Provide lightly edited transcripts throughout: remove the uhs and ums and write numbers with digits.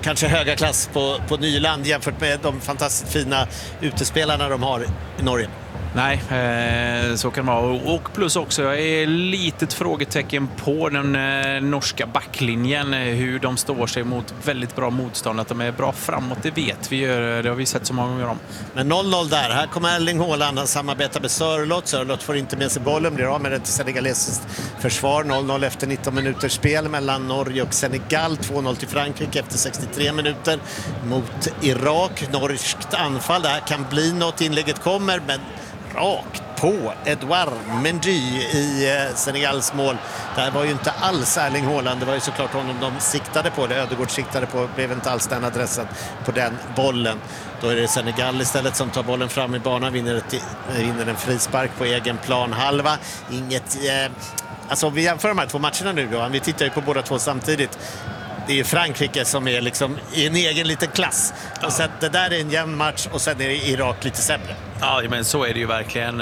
kanske höga klass på Nyland jämfört med de fantastiskt fina utespelarna de har i Norge. Nej, så kan det vara. Och plus också, jag är litet frågetecken på den norska backlinjen. Hur de står sig mot väldigt bra motstånd. Att de är bra framåt, det vet vi ju. Det har vi sett så många gånger om. Men 0-0 där. Här kommer Erling Haaland. Han samarbetar med Sörloth. Sörloth får inte med sig bollen. Blir av med det till senegalesiskt försvar. 0-0 efter 19 minuters spel mellan Norge och Senegal. 2-0 till Frankrike efter 63 minuter mot Irak. Norskt anfall. Det här kan bli något. Inlägget kommer, men rakt på Edouard Mendy i Senegals mål. Det här var ju inte alls Erling Haaland. Det var ju såklart honom de siktade på. Det Ödegård siktade på. Blev inte alls den adressen på den bollen. Då är det Senegal istället som tar bollen fram i banan. Vinner en frispark på egen plan halva. Inget... Alltså om vi jämför de här två matcherna nu då. Vi tittar ju på båda två samtidigt. Det är ju Frankrike som är liksom i en egen liten klass. Och sen, det där är en jämn match och sen är Irak lite sämre. Ja, men så är det ju verkligen.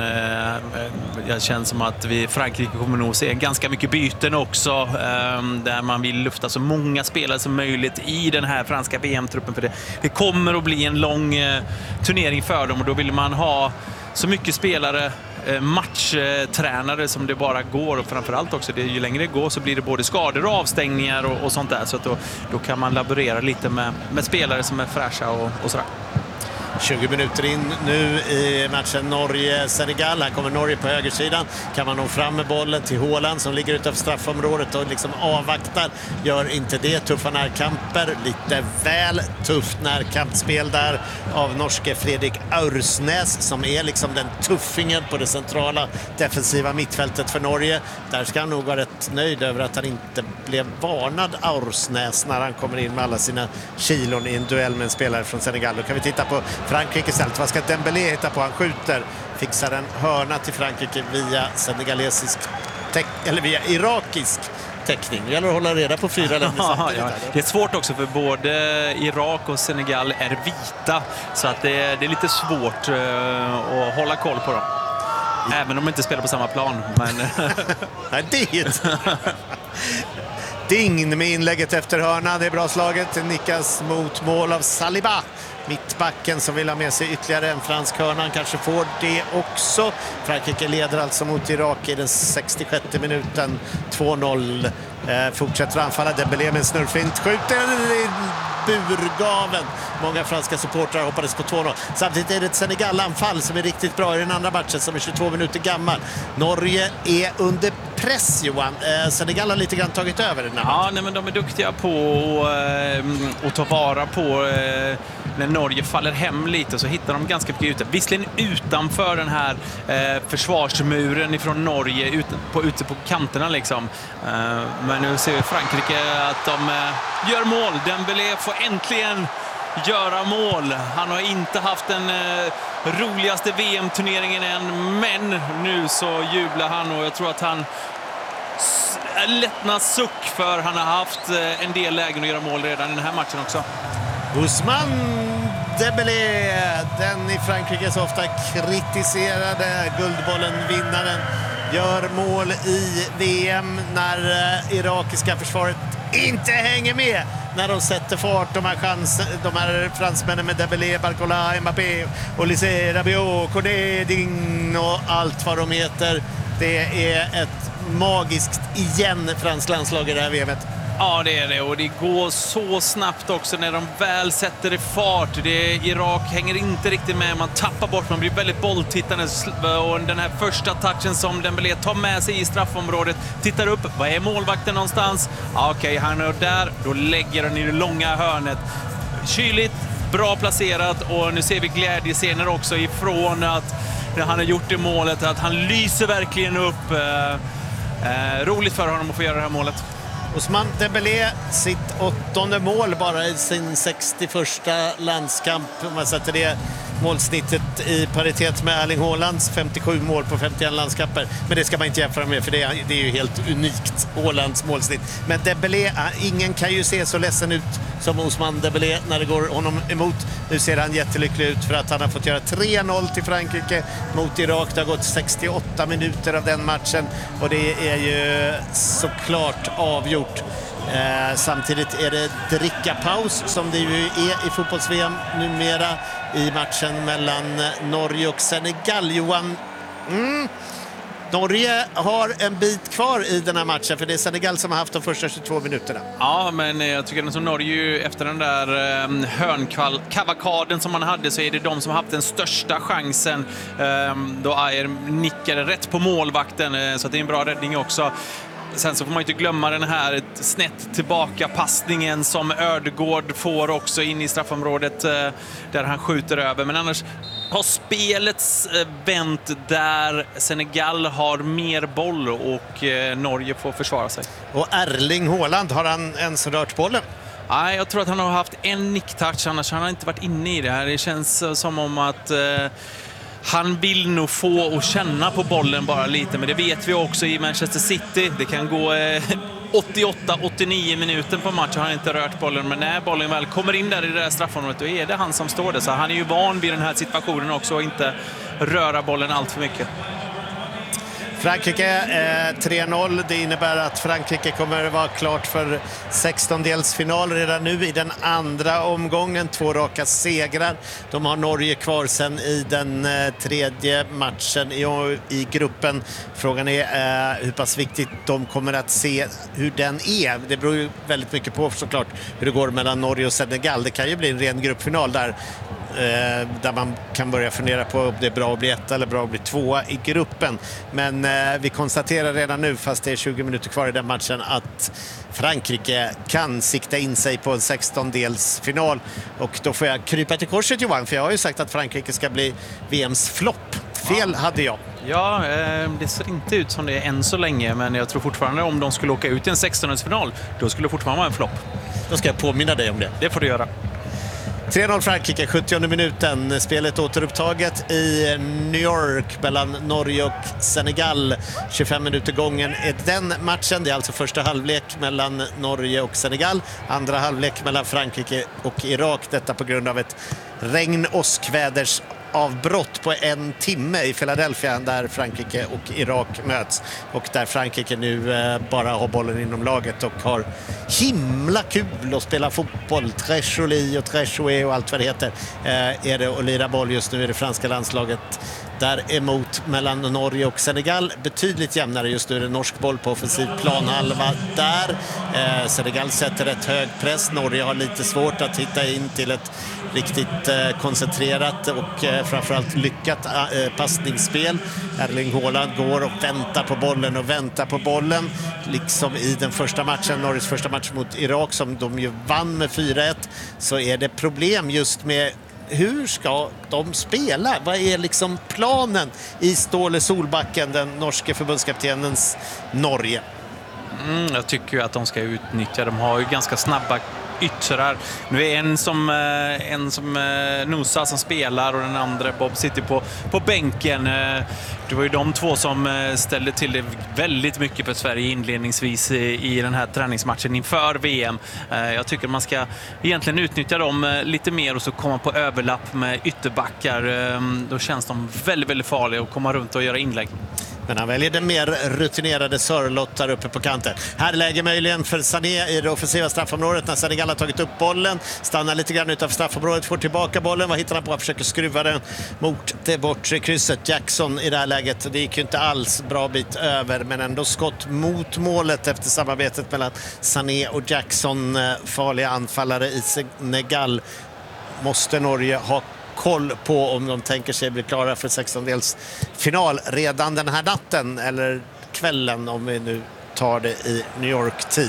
Jag känner som att Frankrike kommer nog se ganska mycket byten också. Där man vill lufta så många spelare som möjligt i den här franska VM-truppen. För det kommer att bli en lång turnering för dem och då vill man ha så mycket spelare, matchtränare som det bara går, och framförallt också ju längre det går så blir det både skador och avstängningar och sånt där, så att då kan man laborera lite med spelare som är fräscha och sådär. 20 minuter in nu i matchen Norge-Senegal. Här kommer Norge på högersidan. Kan man nå fram med bollen till Haaland som ligger utanför straffområdet och liksom avvaktar. Gör inte det. Tuffa närkamper. Lite väl tufft närkampspel där av norske Fredrik Aursnes som är liksom den tuffingen på det centrala defensiva mittfältet för Norge. Där ska han nog vara rätt nöjd över att han inte blev varnad, Aursnes, när han kommer in med alla sina kilon i en duell med en spelare från Senegal. Då kan vi titta på Frankrike istället. Vad ska Dembélé hitta på? Han skjuter. Fixar en hörna till Frankrike via senegalesisk eller via irakisk täckning. Det gäller att hålla reda på 4 länder samtidigt. Ja. Det är svårt också för både Irak och Senegal är vita. Så att det är lite svårt att hålla koll på dem. Även om de inte spelar på samma plan. Men... Nej, det Ding med inlägget efter hörna. Det är bra slaget. Det nickas mot mål av Saliba. Mittbacken som vill ha med sig ytterligare en fransk hörna. Han kanske får det också. Frankrike leder alltså mot Irak i den 66 minuten. 2-0. Fortsätter anfalla. Dembélé med en snurrfint. Skjuter i burgaven. Många franska supportrar hoppades på 2-0. Samtidigt är det ett Senegal-anfall som är riktigt bra i den andra matchen som är 22 minuter gammal. Norge är under press, Johan. Senegal har lite grann tagit över den här matchen. Ja, nej, men de är duktiga på att ta vara på när Norge faller hem lite, så hittar de ganska mycket ute. Visserligen utanför den här försvarsmuren ifrån Norge, ute på kanterna liksom. Men nu ser vi Frankrike att de gör mål. Dembélé får äntligen göra mål. Han har inte haft den roligaste VM-turneringen än, men nu så jublar han och jag tror att han lättnar suck, för han har haft en del lägen att göra mål redan i den här matchen också. Ousmane Dembélé, den i Frankrike så ofta kritiserade Guldbollen-vinnaren, gör mål i VM när irakiska försvaret inte hänger med när de sätter fart. De här fransmännen med Dembélé, Barcola, Mbappé, Olysée, Rabiot, Cornet, Ding och allt vad de heter. Det är ett magiskt fransk landslag i det här VMet. Ja, det är det, och det går så snabbt också när de väl sätter i fart. Irak hänger inte riktigt med, man tappar bort, man blir väldigt bolltittande, och den här första touchen som Dembélé tar med sig i straffområdet, tittar upp, vad är målvakten någonstans? Okej, han är där, då lägger han i det långa hörnet. Kyligt, bra placerat, och nu ser vi glädjescener också ifrån att han har gjort det målet, att han lyser verkligen upp. Roligt för honom att få göra det här målet. Ousmane Dembélé, sitt 8:e mål bara i sin 61:a landskamp. Om man sätter det målsnittet i paritet med Erling Haalands 57 mål på 51 landskamper. Men det ska man inte jämföra med, för det är ju helt unikt, Haalands målsnitt. Men Dembélé, ingen kan ju se så ledsen ut som Ousmane Dembélé när det går honom emot. Nu ser han jättelycklig ut för att han har fått göra 3-0 till Frankrike mot Irak. Det har gått 68 minuter av den matchen och det är ju såklart avgjort. Samtidigt är det drickapaus som det ju är i fotbolls-VM numera i matchen mellan Norge och Senegal. Johan, Norge har en bit kvar i den här matchen, för det är Senegal som har haft de första 22 minuterna. Ja, men jag tycker att som Norge efter den där hörnkavakaden som man hade, så är det de som har haft den största chansen då Ajer nickade rätt på målvakten, så att det är en bra räddning också. Sen så får man inte glömma den här snett tillbaka passningen som Ödegård får också in i straffområdet där han skjuter över. Men annars har spelets vänt där Senegal har mer boll och Norge får försvara sig. Och Erling Haaland, har han ens rört bollen? Nej, jag tror att han har haft en nicktouch, annars har han inte varit inne i det här. Det känns som om att han vill nog få och känna på bollen bara lite, men det vet vi också i Manchester City. Det kan gå 88-89 minuter på match och han har inte rört bollen, men när bollen väl kommer in där i det där straffområdet, då är det han som står där. Så han är ju van vid den här situationen också och inte röra bollen allt för mycket. Frankrike 3-0. Det innebär att Frankrike kommer att vara klart för 16-delsfinal redan nu i den andra omgången. 2 raka segrar. De har Norge kvar sen i den tredje matchen i gruppen. Frågan är hur pass viktigt de kommer att se hur den är. Det beror ju väldigt mycket på såklart hur det går mellan Norge och Senegal. Det kan ju bli en ren gruppfinal där man kan börja fundera på om det är bra att bli 1 eller bra att bli 2 i gruppen. Men vi konstaterar redan nu, fast det är 20 minuter kvar i den matchen, att Frankrike kan sikta in sig på en 16-delsfinal. Och då får jag krypa till korset, Johan, för jag har ju sagt att Frankrike ska bli VMs flopp. Fel hade jag. Ja, det ser inte ut som det är än så länge, men jag tror fortfarande om de skulle åka ut i en 16-delsfinal, då skulle det fortfarande vara en flopp. Då ska jag påminna dig om det. Det får du göra. 3-0 Frankrike, 70:e minuten. Spelet återupptaget i New York mellan Norge och Senegal. 25 minuter gången är den matchen. Det är alltså första halvlek mellan Norge och Senegal. Andra halvlek mellan Frankrike och Irak. Detta på grund av ett regn-åskväders avbrott på 1 timme i Philadelphia, där Frankrike och Irak möts, och där Frankrike nu bara har bollen inom laget och har himla kul att spela fotboll. Très joli och très joué och allt vad det heter är det att lira boll just nu i det franska landslaget. Däremot mellan Norge och Senegal betydligt jämnare just nu. Är det norsk boll på offensiv planhalva där. Senegal sätter ett hög press. Norge har lite svårt att hitta in till ett riktigt koncentrerat och framförallt lyckat passningsspel. Erling Haaland går och väntar på bollen. Liksom i den första matchen, Norges första match mot Irak, som de ju vann med 4-1, så är det problem just med hur ska de spela? Vad är liksom planen i Ståle Solbacken, den norske förbundskaptenens Norge? Jag tycker ju att de ska utnyttja. De har ju ganska snabba yttrar. Nu är en som Nusa som spelar och den andra Bob sitter på bänken. Det var ju de två som ställde till det väldigt mycket för Sverige inledningsvis i den här träningsmatchen inför VM. Jag tycker man ska egentligen utnyttja dem lite mer och så komma på överlapp med ytterbackar. Då känns de väldigt, väldigt farliga att komma runt och göra inlägg. Men han väljer den mer rutinerade Sörlott där uppe på kanten. Här läger möjligen för Sané i det offensiva straffområdet när Senegal har tagit upp bollen. Stannar lite grann utanför straffområdet, får tillbaka bollen. Vad hittar han på? Han försöker skruva den mot det bortre krysset. Jackson i det här läget. Det gick ju inte alls bra bit över, men ändå skott mot målet efter samarbetet mellan Sané och Jackson. Farliga anfallare i Senegal måste Norge ha koll på om de tänker sig bli klara för 16-delsfinal redan den här natten eller kvällen, om vi nu tar det i New York-tid.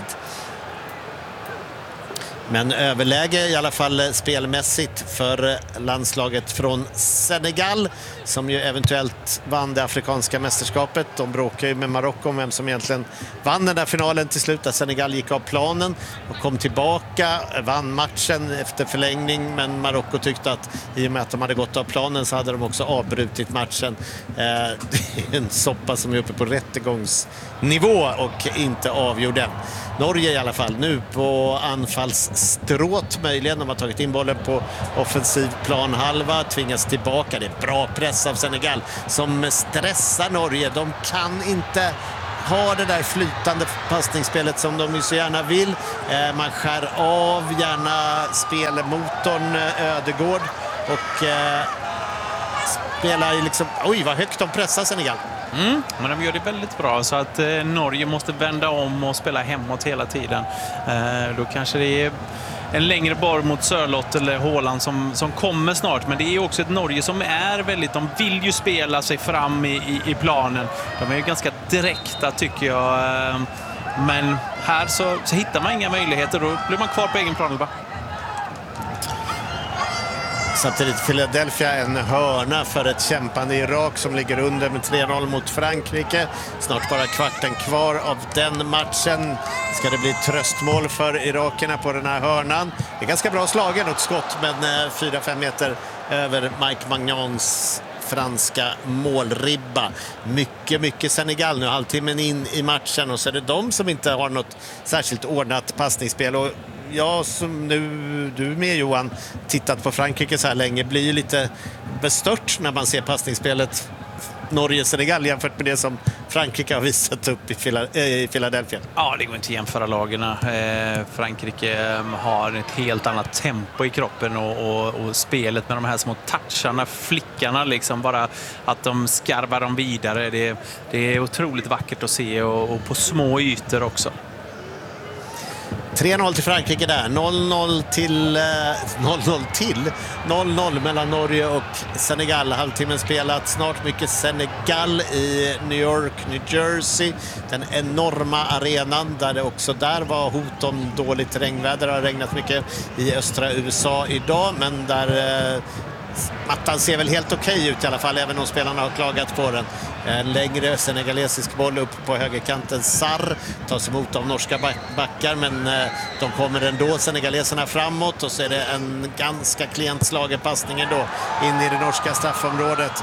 Men överläge i alla fall spelmässigt för landslaget från Senegal, som ju eventuellt vann det afrikanska mästerskapet. De bråkar ju med Marocko om vem som egentligen vann den där finalen till slut, där Senegal gick av planen och kom tillbaka, vann matchen efter förlängning, men Marocko tyckte att i och med att de hade gått av planen så hade de också avbrutit matchen. Det är en soppa som är uppe på rättegångsnivå och inte avgjord än. Norge i alla fall nu på anfallsstråt möjligen. De har tagit in bollen på offensiv planhalva, tvingas tillbaka. Det är bra press av Senegal som stressar Norge. De kan inte har det där flytande passningsspelet som de ju så gärna vill. Man skär av gärna spelmotorn Ödegård och spelar liksom... Oj, vad högt de pressar Senegal. Men de gör det väldigt bra, så att Norge måste vända om och spela hemåt hela tiden. Då kanske det är en längre boll mot Sörloth eller Haaland som kommer snart. Men det är också ett Norge som är väldigt... De vill ju spela sig fram i planen. De är ju ganska direkta, tycker jag. Men här så hittar man inga möjligheter. Då blir man kvar på egen plan. Samtidigt Philadelphia en hörna för ett kämpande Irak som ligger under med 3-0 mot Frankrike. Snart bara kvarten kvar av den matchen. Ska det bli tröstmål för irakerna på den här hörnan. Det är ganska bra slagen åt skott, men 4-5 meter över Mike Magnans franska målribba. Mycket Senegal nu, halvtimmen in i matchen, och så är det de som inte har något särskilt ordnat passningsspel. Och jag som nu, du med Johan, tittat på Frankrike så här länge, blir ju lite bestört när man ser passningsspelet Norge-Senegal jämfört med det som Frankrike har visat upp i Philadelphia. Ja, det går inte att jämföra lagarna. Frankrike har ett helt annat tempo i kroppen och spelet med de här små toucharna, flickarna liksom, bara att de skarvar dem vidare. Det är otroligt vackert att se och på små ytor också. 3-0 till Frankrike där, 0-0 mellan Norge och Senegal. Halvtimmen spelat, snart mycket Senegal i New York, New Jersey. Den enorma arenan där det också där var hot om dåligt regnväder. Det har regnat mycket i östra USA idag, men där mattan ser väl helt okej ut i alla fall, även om spelarna har klagat på den. En längre senegalesisk boll upp på högerkanten. Sarr tas emot av norska backar, men de kommer ändå, senegaleserna, framåt, och så är det en ganska klent slagen passning då in i det norska straffområdet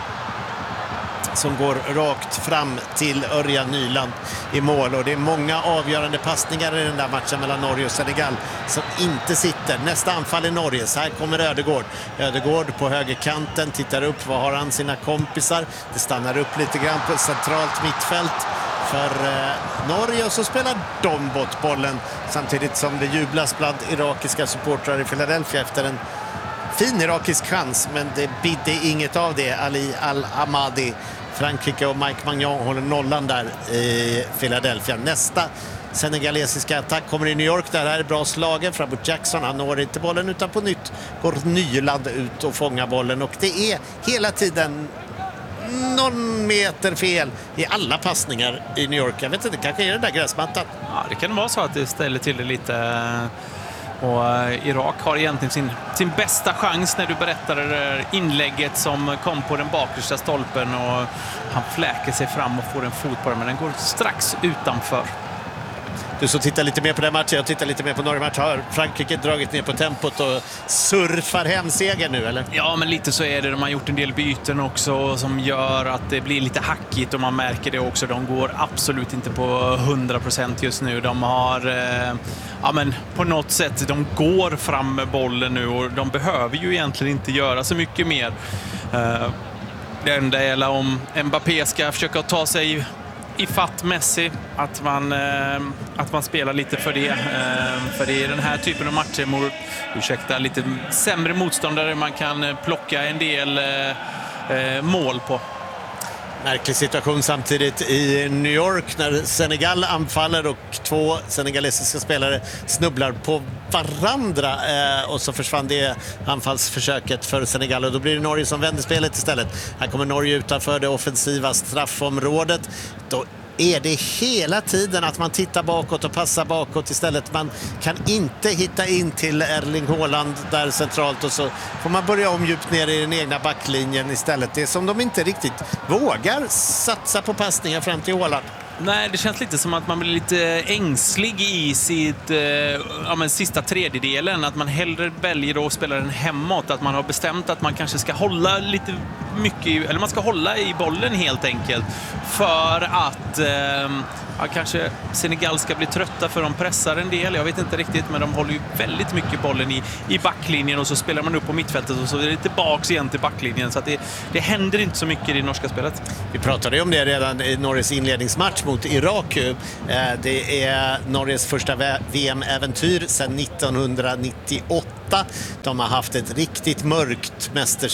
som går rakt fram till Örjan Nyland i mål. Och det är många avgörande passningar i den där matchen mellan Norge och Senegal som inte sitter. Nästa anfall är Norge. Så här kommer Ödegård på högerkanten, tittar upp, vad har han sina kompisar? Det stannar upp lite grann på centralt mittfält för Norge, och så spelar de bort bollen samtidigt som det jublas bland irakiska supportrar i Philadelphia efter en fin irakisk chans, men det bidde inget av det. Ali Al-Hamadi, Frankrike och Mike Magnan håller nollan där i Philadelphia. Nästa senegalesiska attack kommer i New York. Där är bra slagen. Framåt Jackson, han når inte bollen, utan på nytt går Nyland ut och fångar bollen. Och det är hela tiden någon meter fel i alla passningar i New York. Jag vet inte, kanske är det där gräsmattan. Ja, det kan vara så att det ställer till det lite. Och Irak har egentligen sin bästa chans när du berättar det där inlägget som kom på den bakersta stolpen, och han fläker sig fram och får en fot på den, men den går strax utanför. Du så tittar lite mer på den matchen, jag tittar lite mer på Norge-matchen. Har Frankrike dragit ner på tempot och surfar hem seger nu, eller? Ja, men lite så är det. De har gjort en del byten också som gör att det blir lite hackigt, och man märker det också. De går absolut inte på 100% just nu. De har, men på något sätt, de går fram med bollen nu, och de behöver ju egentligen inte göra så mycket mer. Det enda är om Mbappé ska försöka ta sig i fatt Messi, att man spelar lite för det. För det är den här typen av matcher mot lite sämre motståndare man kan plocka en del mål på. Märklig situation samtidigt i New York när Senegal anfaller och två senegalesiska spelare snubblar på varandra, och så försvann det anfallsförsöket för Senegal, och då blir det Norge som vänder spelet istället. Här kommer Norge utanför det offensiva straffområdet. Då är det hela tiden att man tittar bakåt och passar bakåt istället. Man kan inte hitta in till Erling Haaland där centralt, och så får man börja om djupt ner i den egna backlinjen istället. Det är som de inte riktigt vågar satsa på passningar fram till Haaland. Nej, det känns lite som att man blir lite ängslig i sista tredjedelen. Att man hellre väljer att spela den hemåt. Att man har bestämt att man kanske ska hålla lite mycket, eller man ska hålla i bollen helt enkelt. För att kanske Senegal ska bli trötta för de pressar en del. Jag vet inte riktigt, men de håller ju väldigt mycket bollen i backlinjen och så spelar man upp på mittfältet och så är det tillbaks igen till backlinjen. Så att det händer inte så mycket i det norska spelet. Vi pratade ju om det redan i Norges inledningsmatch mot Irak. Det är Norges första VM-äventyr sedan 1998. De har haft ett riktigt mörkt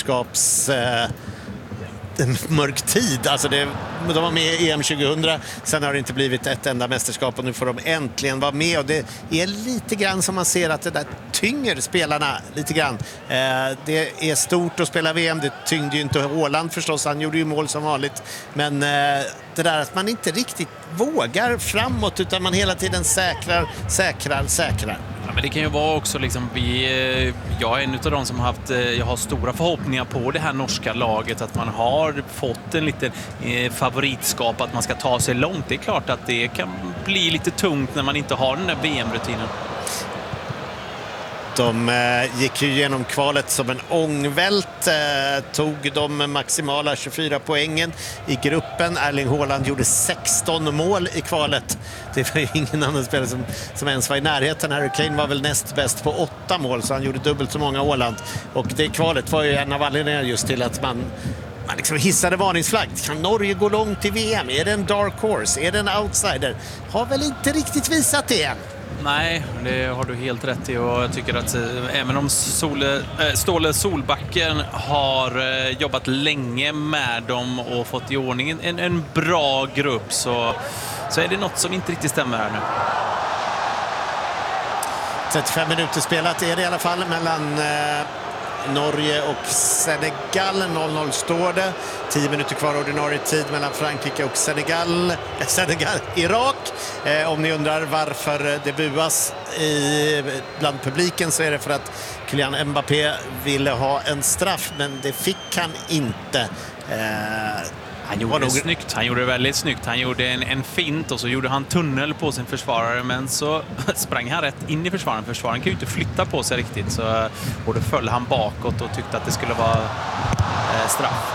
mörk tid. Alltså de var med i EM 2000, sen har det inte blivit ett enda mästerskap och nu får de äntligen vara med och det är lite grann som man ser att det där tynger spelarna lite grann. Det är stort att spela VM, det tyngde ju inte Haaland förstås, han gjorde ju mål som vanligt, men det där att man inte riktigt vågar framåt utan man hela tiden säkrar. Ja, men det kan ju vara också liksom, jag är en av de som jag har stora förhoppningar på det här norska laget, att man har fått en liten favoritskap, att man ska ta sig långt. Det är klart att det kan bli lite tungt när man inte har den där VM-rutinen. De gick ju genom kvalet som en ångvält, tog de maximala 24 poängen i gruppen. Erling Haaland gjorde 16 mål i kvalet. Det var ju ingen annan spelare som ens var i närheten. Harry Kane var väl näst bäst på 8 mål, så han gjorde dubbelt så många Haaland. Och det kvalet var ju en av anledningarna just till att man liksom hissade varningsflagg. Kan Norge gå långt i VM? Är det en dark horse? Är det en outsider? Har väl inte riktigt visat det än. Nej, det har du helt rätt i och jag tycker att även om Ståle Solbacken har jobbat länge med dem och fått i ordning en bra grupp så är det något som inte riktigt stämmer här nu. 35 minuter spelat är det i alla fall mellan Norge och Senegal. 0-0 står det. 10 minuter kvar ordinarie tid mellan Frankrike och Irak. Om ni undrar varför det buas bland publiken så är det för att Kylian Mbappé ville ha en straff, men det fick han inte. Han gjorde det snyggt. Han gjorde det väldigt snyggt. Han gjorde en fint och så gjorde han tunnel på sin försvarare, men så sprang han rätt in i försvararen. Försvararen kan ju inte flytta på sig riktigt, och då föll han bakåt och tyckte att det skulle vara straff.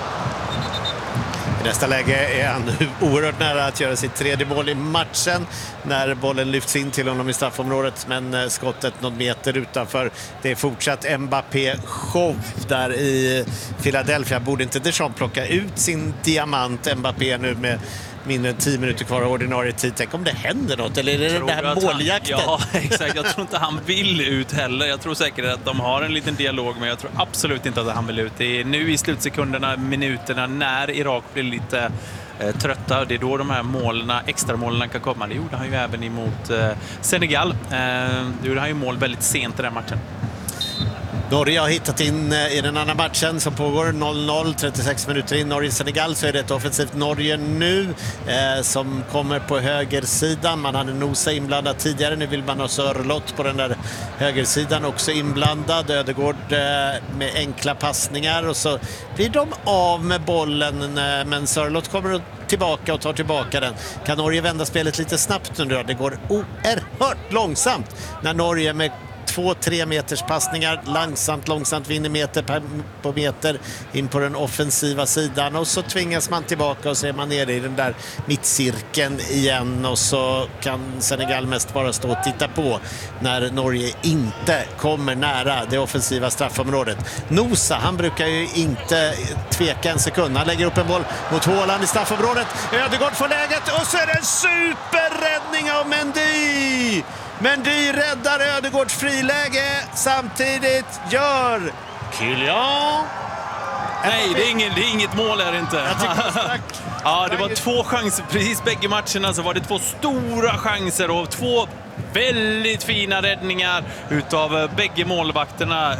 I nästa läge är han nu oerhört nära att göra sitt 3:e mål i matchen när bollen lyfts in till honom i straffområdet, men skottet någon meter utanför. Det är fortsatt Mbappé-show där i Philadelphia. Borde inte Deschamps plocka ut sin diamant Mbappé nu med mindre än 10 minuter kvar av ordinarie tid? Tänk om det händer något, eller är det den här måljakten? Ja, exakt. Jag tror inte han vill ut heller. Jag tror säkert att de har en liten dialog, men jag tror absolut inte att han vill ut. Det är nu i slutsekunderna, minuterna, när Irak blir lite trötta. Det är då de här extra målen kan komma. Det gjorde han ju även emot Senegal. Det gjorde han ju mål väldigt sent i den matchen. Norge har hittat in i den andra matchen som pågår 0-0, 36 minuter in. Norge-Senegal, så är det ett offensivt Norge nu som kommer på högersidan. Man hade Nosa inblandad tidigare, nu vill man ha Sörloth på den där högersidan också inblandad. Ödegård med enkla passningar och så blir de av med bollen, men Sörloth kommer tillbaka och tar tillbaka den. Kan Norge vända spelet lite snabbt nu då? Det går oerhört långsamt när Norge med 2-3 meters passningar långsamt vinner meter på meter in på den offensiva sidan, och så tvingas man tillbaka och så är man nere i den där mittcirkeln igen, och så kan Senegal mest bara stå och titta på när Norge inte kommer nära det offensiva straffområdet. Nosa, han brukar ju inte tveka en sekund. Han lägger upp en boll mot Haaland i straffområdet. Ödegård får läget och så är det en superräddning av Mendy! Mendy räddar Ödegårds friläge. Samtidigt gör Kylian. Nej, det är inget mål är det inte. Ja, det var 2 chanser. Precis bägge matcherna så var det 2 stora chanser och 2 väldigt fina räddningar utav bägge målvakterna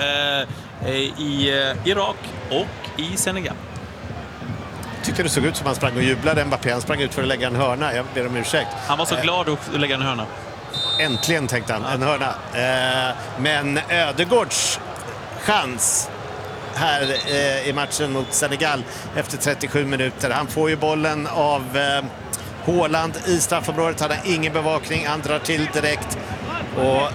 i Irak och i Senegal. Tycker det såg ut som han sprang och jublade. Mbappé, han sprang ut för att lägga en hörna. Jag ber om ursäkt. Han var så glad att lägga en hörna. Äntligen, tänkte han, en hörna. Men Ödegårds chans här i matchen mot Senegal efter 37 minuter. Han får ju bollen av Haaland i straffområdet. Han har ingen bevakning, han drar till direkt. Och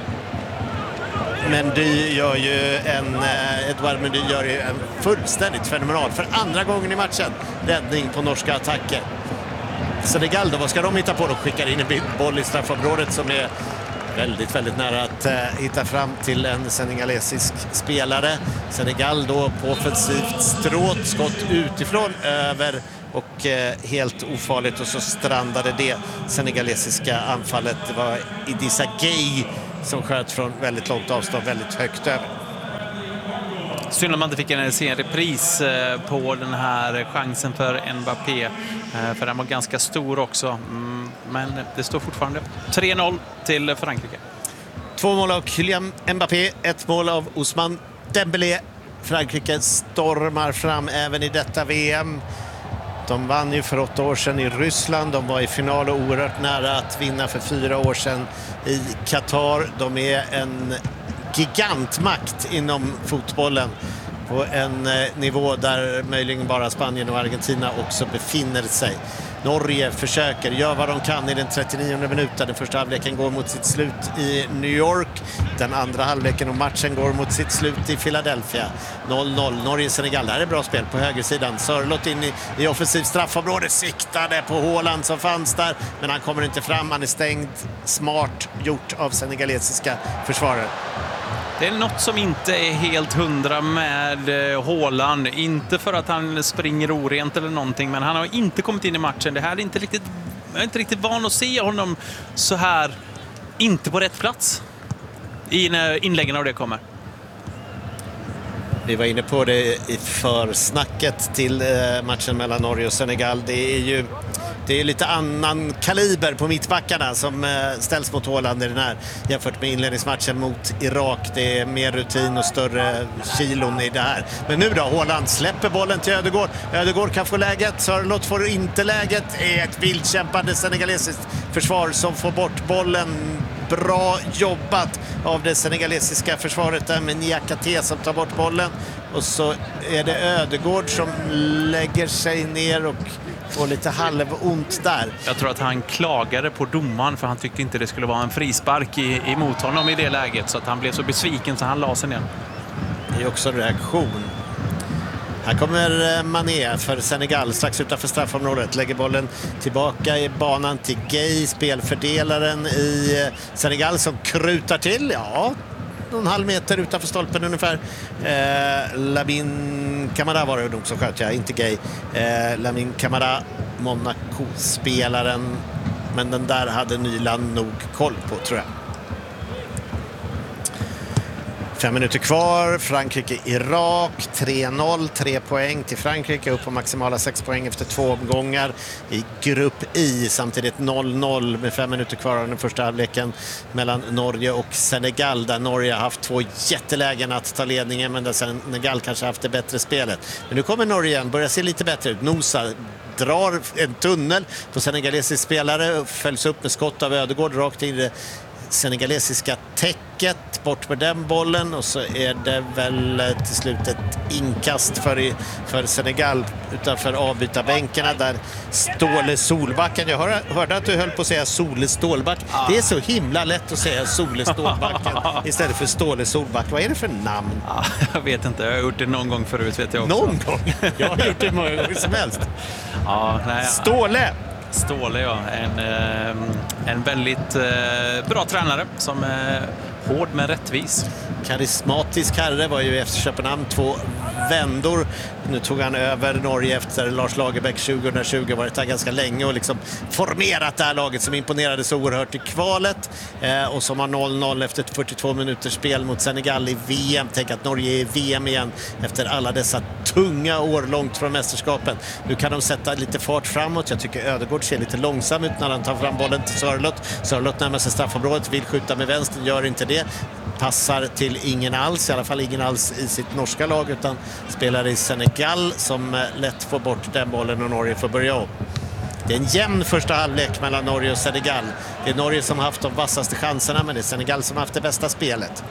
Edouard Mendy gör ju en fullständigt fenomenal, för andra gången i matchen, räddning på norska attacker. Senegal då, vad ska de hitta på? De skickar in en boll i straffområdet som är väldigt, väldigt nära att hitta fram till en senegalesisk spelare. Senegal då på offensivt stråt, skott utifrån, över och helt ofarligt, och så strandade det senegalesiska anfallet. Det var Idrissa Gueye som sköt från väldigt långt avstånd, väldigt högt över. Synd om man inte fick se en repris på den här chansen för Mbappé, för den var ganska stor också. Men det står fortfarande 3-0 till Frankrike. 2 mål av Kylian Mbappé, 1 mål av Ousmane Dembélé. Frankrike stormar fram även i detta VM. De vann ju för 8 år sedan i Ryssland. De var i final och oerhört nära att vinna för 4 år sedan i Qatar. De är en gigantmakt inom fotbollen på en nivå där möjligen bara Spanien och Argentina också befinner sig. Norge försöker, gör vad de kan i den 39:e minuten. Den första halvleken går mot sitt slut i New York. Den andra halvleken och matchen går mot sitt slut i Philadelphia. 0-0, Norge-Senegal. Det här är bra spel på högersidan. Sörloth in i offensiv straffområde, siktade på Haaland som fanns där. Men han kommer inte fram, han är stängd. Smart gjort av senegalesiska försvarare. Det är något som inte är helt 100 med Haaland. Inte för att han springer orent eller någonting, men han har inte kommit in i matchen. Det här är inte riktigt, jag är inte riktigt van att se honom så här, inte på rätt plats i när inläggen av det kommer. Vi var inne på det i försnacket till matchen mellan Norge och Senegal. Det är lite annan kaliber på mittbackarna som ställs mot Haaland i den här jämfört med inledningsmatchen mot Irak. Det är mer rutin och större kilon i det här. Men nu då, Haaland släpper bollen till Ödegård. Ödegård kan få läget, Sörloth får inte läget. Det är ett vildkämpande senegalesiskt försvar som får bort bollen. Bra jobbat av det senegalesiska försvaret där med Niakate som tar bort bollen. Och så är det Ödegård som lägger sig ner och får lite halvont där. Jag tror att han klagade på domaren för han tyckte inte det skulle vara en frispark emot honom i det läget. Så att han blev så besviken så han la sig ner. Det är också reaktion. Här kommer Mané för Senegal strax utanför straffområdet. Lägger bollen tillbaka i banan till Gueye, spelfördelaren i Senegal som krutar till. Ja, någon halv meter utanför stolpen ungefär. Lamine Camara var det nog som sköt, ja, inte Gueye. Lamine Camara, Monaco-spelaren. Men den där hade Nyland nog koll på, tror jag. 5 minuter kvar, Frankrike-Irak, 3-0, 3 poäng till Frankrike, upp på maximala 6 poäng efter 2 omgångar i grupp I. Samtidigt 0-0 med 5 minuter kvar av den första halvleken mellan Norge och Senegal, där Norge har haft 2 jättelägen att ta ledningen, men där Senegal kanske haft det bättre spelet. Men nu kommer Norge igen, börjar se lite bättre ut. Nosa drar en tunnel på senegalesisk spelare, följs upp med skott av Ödegård rakt in i det senegalesiska täcket, bort med den bollen, och så är det väl till slut ett inkast för Senegal utanför avbytarbänkarna där Ståle Solbacken, jag hörde att du höll på att säga Sole Stålback. Det är så himla lätt att säga Sole Stålbacken istället för Ståle Solback. Vad är det för namn? Jag vet inte, jag har gjort det någon gång förut, vet jag också. Någon gång? Jag har gjort det många gånger som helst. Ståle! Ståle, ja. En väldigt bra tränare som är hård men rättvis. Karismatisk herre, var ju efter Köpenhamn 2 vändor. Nu tog han över Norge efter Lars Lagerbäck 2020, varit där ganska länge och liksom formerat det här laget som imponerade så oerhört i kvalet och som har 0-0 efter 42 minuters spel mot Senegal i VM. Tänk att Norge är i VM igen efter alla dessa tunga år långt från mästerskapen. Nu kan de sätta lite fart framåt. Jag tycker Ödegård ser lite långsam ut när han tar fram bollen till Sörloth. Sörloth närmar sig straffområdet, vill skjuta med vänster, gör inte det. Passar till ingen alls, i alla fall ingen alls i sitt norska lag, utan spelar i Senegal som lätt får bort den bollen och Norge får börja om. Det är en jämn första halvlek mellan Norge och Senegal. Det är Norge som har haft de vassaste chanserna, men det är Senegal som har haft det bästa spelet.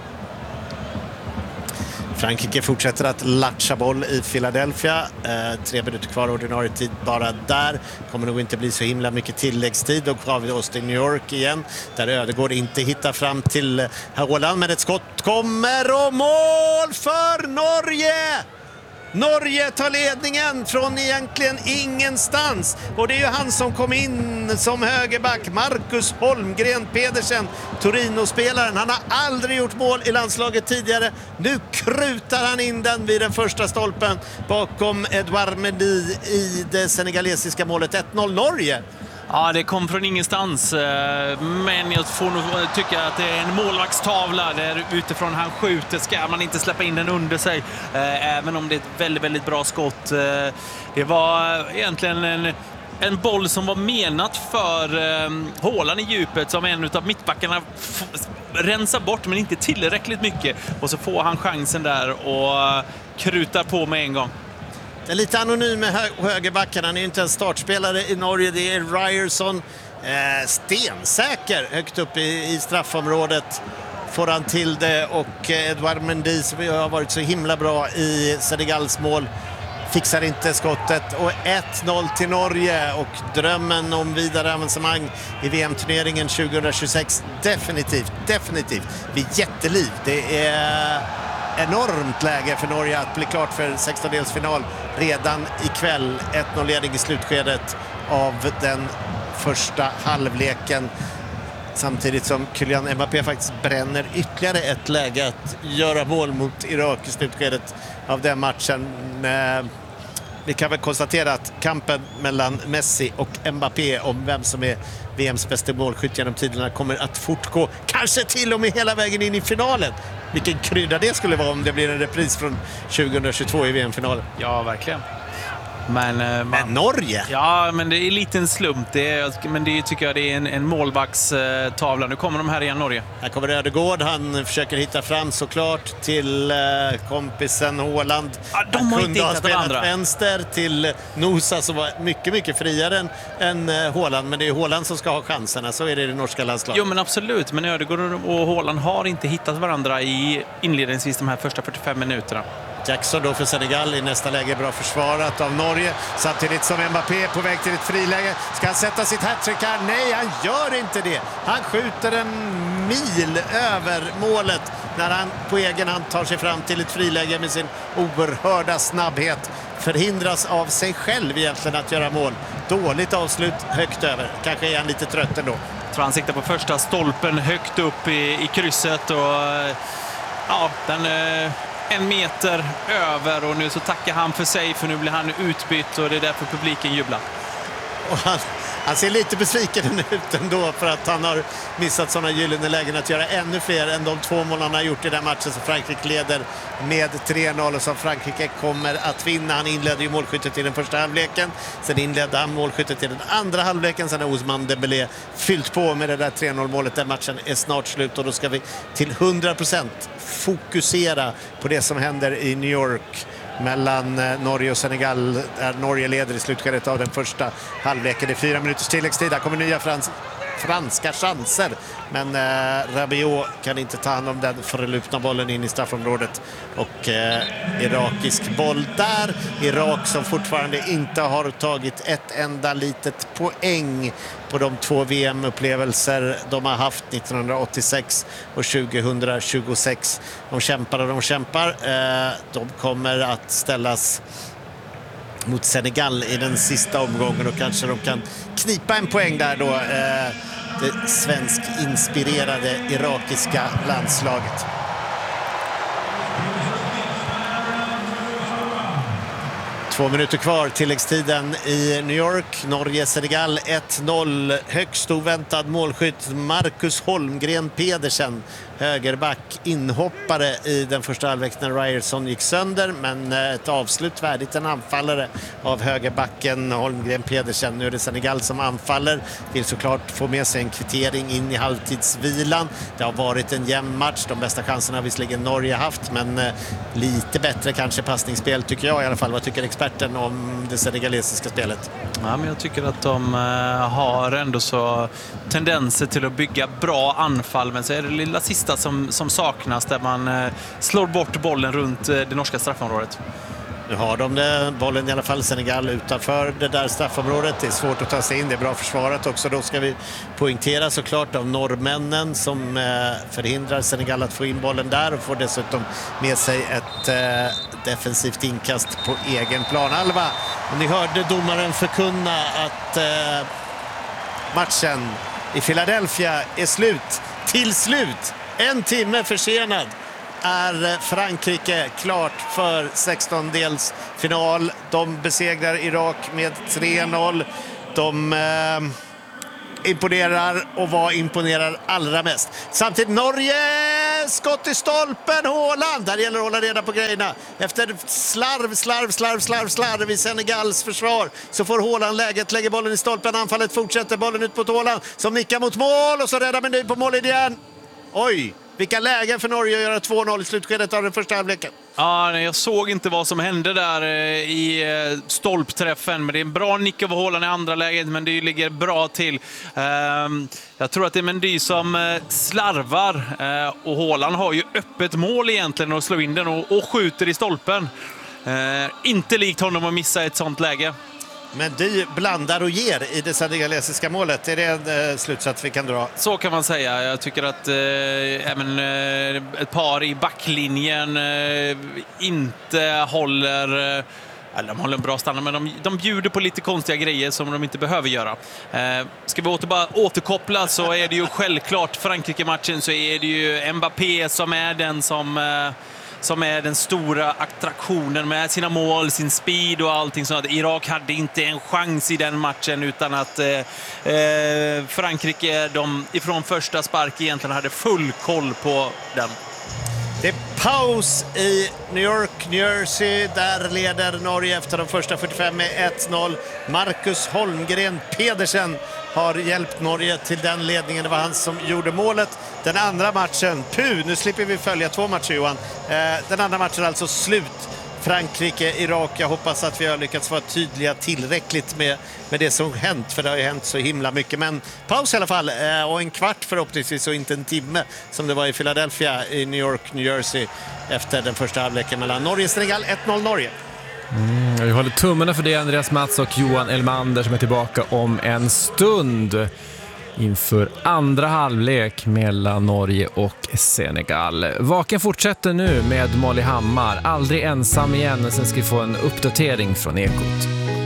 Frankrike fortsätter att latcha boll i Philadelphia. 3 minuter kvar ordinarie tid bara där. Kommer nog inte bli så himla mycket tilläggstid. Och har vi oss till New York igen, där Ödegård inte hittar fram till Haaland. Men ett skott kommer och mål för Norge! Norge tar ledningen från egentligen ingenstans. Och det är ju han som kom in som högerback, Marcus Holmgren Pedersen, Torino-spelaren. Han har aldrig gjort mål i landslaget tidigare. Nu krutar han in den vid den första stolpen bakom Edouard Mendy i det senegalesiska målet. 1-0 Norge. Ja, det kom från ingenstans, men jag får nog tycka att det är en målvaktstavla där utifrån han skjuter ska man inte släppa in den under sig, även om det är ett väldigt, väldigt bra skott. Det var egentligen en boll som var menat för Haaland i djupet, som en av mittbackarna rensar bort, men inte tillräckligt mycket. Och så får han chansen där och krutar på med en gång. Det är lite anonym med högerbacken. Han är ju inte en startspelare i Norge. Det är Ryerson. Stensäker högt upp i straffområdet. Får han till det. Och Edouard Mendy, som har varit så himla bra i Senegals mål, fixar inte skottet. Och 1-0 till Norge. Och drömmen om vidare avancemang i VM-turneringen 2026. Definitivt. Vid jätteliv. Det är enormt läge för Norge att bli klart för 16-delsfinal redan ikväll. 1-0-ledning i slutskedet av den första halvleken. Samtidigt som Kylian Mbappé faktiskt bränner ytterligare ett läge att göra mål mot Irak i slutskedet av den matchen. Vi kan väl konstatera att kampen mellan Messi och Mbappé om vem som är VMs bästa målskytt genom tiderna kommer att fortgå. Kanske till och med hela vägen in i finalen. Vilken krydda det skulle vara om det blir en repris från 2022 i VM-finalen. Ja, verkligen. Men Norge? Ja, men det är en liten slump. Men det tycker jag det är en målvaktstavla. Nu kommer de här igen, Norge. Här kommer Ödegård. Han försöker hitta fram såklart till kompisen Haaland. Ja, de har inte hittat varandra. Vänster till Nosa som var mycket friare än Haaland. Men det är Haaland som ska ha chanserna. Så är det i det norska landslaget. Jo, men absolut. Men Ödegård och Haaland har inte hittat varandra i inledningsvis de här första 45 minuterna. Jackson då för Senegal i nästa läge, bra försvarat av Norge. Samtidigt som Mbappé på väg till ett friläge. Ska han sätta sitt hattrick här? Nej, han gör inte det. Han skjuter en mil över målet när han på egen hand tar sig fram till ett friläge med sin oerhörda snabbhet. Förhindras av sig själv egentligen att göra mål. Dåligt avslut, högt över. Kanske är han lite trött ändå. Jag tror han siktar på första stolpen högt upp i krysset och ja, den en meter över och nu så tackar han för sig för nu blir han utbytt och det är därför publiken jublar. Och han ser lite besviken ut ändå för att han har missat sådana gyllene lägen att göra ännu fler än de 2 mål han har gjort i den matchen som Frankrike leder med 3-0 och som Frankrike kommer att vinna. Han inledde ju målskyttet i den första halvleken. Sen inledde han målskyttet i den andra halvleken. Sen har Ousmane Dembélé fyllt på med det där 3-0-målet. Den matchen är snart slut och då ska vi till 100% fokusera på det som händer i New York mellan Norge och Senegal, där Norge leder i slutskedet av den första halvleken. Det är 4 minuters tilläggstid. Där kommer nya franska chanser. Men Rabiot kan inte ta hand om den förlupna bollen in i straffområdet. Och irakisk boll där. Irak som fortfarande inte har tagit ett enda litet poäng på de 2 VM-upplevelser de har haft 1986 och 2026. De kämpar och de kämpar. De kommer att ställas mot Senegal i den sista omgången och kanske de kan knipa en poäng där då. Det svensk-inspirerade irakiska landslaget. Två minuter kvar, tilläggstiden i New York. Norge-Senegal 1-0. Högst oväntad målskytt Marcus Holmgren Pedersen. Högerback, inhoppare i den första halvlek när Ryerson gick sönder. Men ett avslut värdigt en anfallare av högerbacken Holmgren Pedersen. Nu är det Senegal som anfaller. Vill såklart få med sig en kvittering in i halvtidsvilan. Det har varit en jämn match. De bästa chanserna har visserligen Norge haft. Men lite bättre kanske passningsspel tycker jag i alla fall. Vad tycker experten om det senegalesiska spelet? Ja, men jag tycker att de har ändå så tendenser till att bygga bra anfall. Men så är det lilla sista som saknas där man slår bort bollen runt det norska straffområdet. Nu har de bollen i alla fall, Senegal utanför det där straffområdet. Det är svårt att ta sig in, det är bra försvarat också. Då ska vi poängtera såklart av norrmännen som förhindrar Senegal att få in bollen där och får dessutom med sig ett defensivt inkast på egen planhalva. Och ni hörde domaren förkunna att matchen i Philadelphia är slut. Till slut, 1 timme försenad, är Frankrike klart för 16-delsfinal. De besegrar Irak med 3-0. De imponerar, och vad imponerar allra mest? Samtidigt Norge, skott i stolpen, Haaland. Där gäller att hålla reda på grejerna. Efter slarv i Senegals försvar så får Haaland läget, lägger bollen i stolpen, anfallet fortsätter, bollen ut på Haaland som nickar mot mål och så räddar Mendy på mål igen. Oj, vilka lägen för Norge att göra 2-0 i slutskedet av den första halvleken. Ja, jag såg inte vad som hände där i stolpträffen, men det är en bra nick av Haaland i andra läget, men det ligger bra till. Jag tror att det är Mendy som slarvar, och Haaland har ju öppet mål egentligen att slå in den och skjuter i stolpen. Inte likt honom att missa ett sånt läge. Mendy blandar och ger i det senegalesiska målet. Är det en slutsats vi kan dra? Så kan man säga. Jag tycker att även ett par i backlinjen inte håller... Eller de håller en bra standard, men de bjuder på lite konstiga grejer som de inte behöver göra. Ska vi återkoppla, så är det ju självklart Frankrike-matchen, så är det ju Mbappé som är den som är den stora attraktionen med sina mål, sin speed och allting sånt. Irak hade inte en chans i den matchen, utan att Frankrike ifrån första spark egentligen hade full koll på den. Det är paus i New York, New Jersey. Där leder Norge efter de första 45 med 1-0. Marcus Holmgren Pedersen har hjälpt Norge till den ledningen. Det var han som gjorde målet. Den andra matchen, nu slipper vi följa 2 matcher, Johan. Den andra matchen alltså slut. Frankrike-Irak. Jag hoppas att vi har lyckats vara tydliga tillräckligt med det som hänt, för det har ju hänt så himla mycket. Men paus i alla fall, och en kvart förhoppningsvis, och inte en timme som det var i Philadelphia i New York, New Jersey efter den första halvleken mellan Norge och Senegal. 1-0 Norge. Vi håller tummarna för det, Andreas Mats och Johan Elmander, som är tillbaka om en stund inför andra halvlek mellan Norge och Senegal. Vaken fortsätter nu med Molly Hammar. Aldrig ensam igen. Sen ska vi få en uppdatering från Ekot.